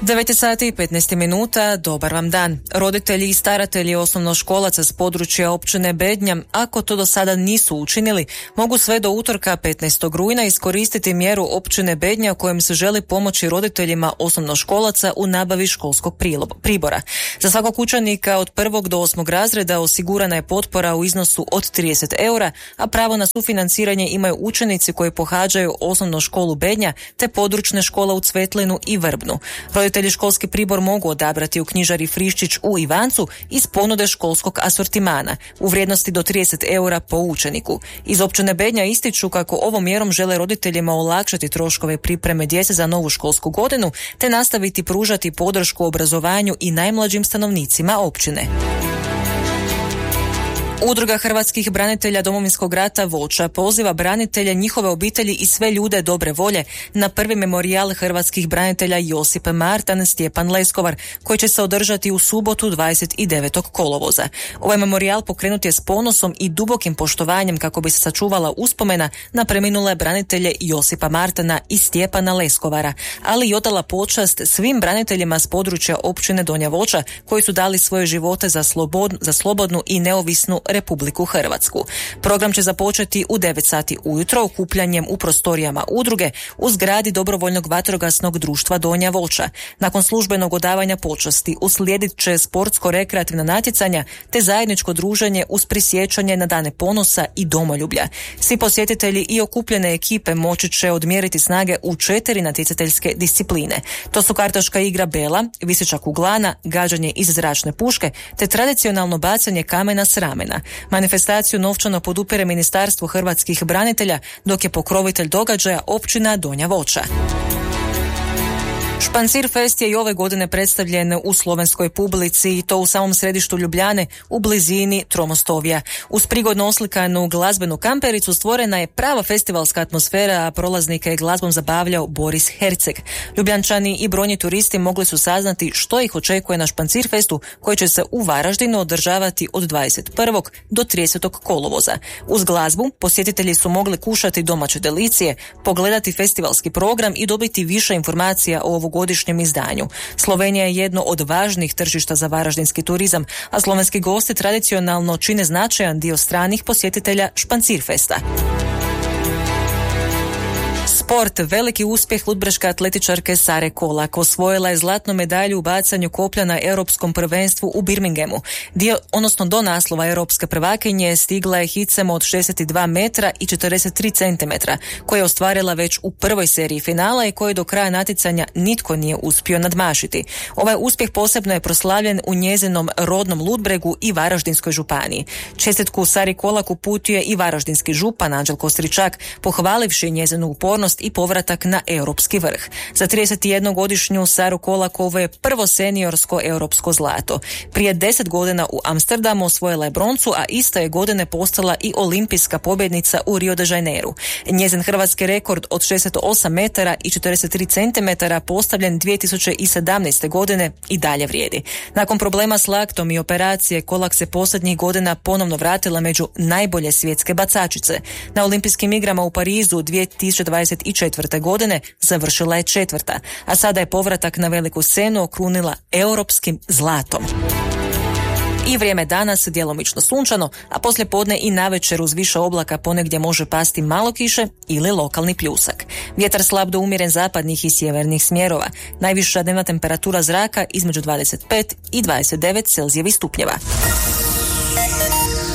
9 sati i 15 minuta, dobar vam dan. Roditelji i staratelji osnovnoškolaca s područja općine Bednja, ako to do sada nisu učinili, mogu sve do utorka 15. rujna iskoristiti mjeru općine Bednja kojom se želi pomoći roditeljima osnovnoškolaca u nabavi školskog pribora. Za svakog učenika od 1. do 8. razreda osigurana je potpora u iznosu od 30 eura, a pravo na sufinanciranje imaju učenici koji pohađaju osnovnu školu Bednja te područne škole u Cvetlinu i Vrbnu. Roditelji školski pribor mogu odabrati u knjižari Friščić u Ivancu iz ponude školskog asortimana u vrijednosti do 30 eura po učeniku. Iz općine Bednja ističu kako ovom mjerom žele roditeljima olakšati troškove pripreme djece za novu školsku godinu te nastaviti pružati podršku obrazovanju i najmlađim stanovnicima općine. Udruga hrvatskih branitelja Domovinskog rata Voća poziva branitelje, njihove obitelji i sve ljude dobre volje na prvi memorijal hrvatskih branitelja Josip Martan Stjepan Leskovar, koji će se održati u subotu 29. kolovoza. Ovaj memorijal pokrenut je s ponosom i dubokim poštovanjem kako bi se sačuvala uspomena na preminule branitelje Josipa Martana i Stjepana Leskovara, ali i odala počast svim braniteljima s područja općine Donja Voća koji su dali svoje živote za slobodnu i neovisnu Republiku Hrvatsku. Program će započeti u 9 sati ujutro okupljanjem u prostorijama udruge u zgradi Dobrovoljnog vatrogasnog društva Donja Voća. Nakon službenog odavanja počasti uslijedit će sportsko-rekreativna natjecanja te zajedničko druženje uz prisjećanje na dane ponosa i domoljublja. Svi posjetitelji i okupljene ekipe moći će odmjeriti snage u 4 natjecateljske discipline. To su kartaška igra bela, viseća kuglana, gađanje iz zračne puške te tradicionalno bacanje kamena s ramena. Manifestaciju novčano podupire Ministarstvo hrvatskih branitelja, dok je pokrovitelj događaja općina Donja Voća. Špancir Fest je i ove godine predstavljen u Slovenskoj Publici i to u samom središtu Ljubljane u blizini Tromostovija. Uz prigodno oslikanu glazbenu kampericu stvorena je prava festivalska atmosfera, a prolaznike je glazbom zabavljao Boris Herceg. Ljubljančani i brojni turisti mogli su saznati što ih očekuje na Špancir Festu koji će se u Varaždinu održavati od 21. do 30. kolovoza. Uz glazbu posjetitelji su mogli kušati domaće delicije, pogledati festivalski program i dobiti više informacija o ovogodišnjem izdanju. Slovenija je jedno od važnih tržišta za varaždinski turizam, a slovenski gosti tradicionalno čine značajan dio stranih posjetitelja Špancir Festa. Sport, veliki uspjeh ludbreške atletičarke Sare Kolak. Osvojila je zlatnu medalju u bacanju koplja na europskom prvenstvu u Birminghamu. Do naslova europske prvakinje stigla je hicem od 62 metra i 43 centimetra, koje je ostvarila već u prvoj seriji finala i koje do kraja natjecanja nitko nije uspio nadmašiti. Ovaj uspjeh posebno je proslavljen u njezinom rodnom Ludbregu i Varaždinskoj županiji. Čestitku Sari Kolak uputio i varaždinski župan Anđelko Stričak, pohvalivši njezinu upornost i povratak na europski vrh. Za 31-godišnju Saru Kolak ovo je prvo seniorsko europsko zlato. Prije 10 godina u Amsterdamu osvojila je broncu, a iste je godine postala i olimpijska pobjednica u Rio de Janeiru. Njezin hrvatski rekord od 68 metara i 43 centimetara postavljen 2017. godine i dalje vrijedi. Nakon problema s laktom i operacije, Kolak se posljednjih godina ponovno vratila među najbolje svjetske bacačice. Na olimpijskim igrama u Parizu 2024. godine završila je 4., a sada je povratak na veliku scenu okrunila europskim zlatom. I vrijeme danas djelomično sunčano, a poslije podne i navečer uz više oblaka ponegdje može pasti malo kiše ili lokalni pljusak. Vjetar slab do umjeren zapadnih i sjevernih smjerova. Najviša dnevna temperatura zraka između 25 i 29 celzijevih stupnjeva.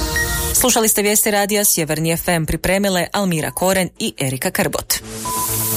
Slušali ste vijesti radija Sjeverni FM, pripremile Almira Koren i Erika Krbot.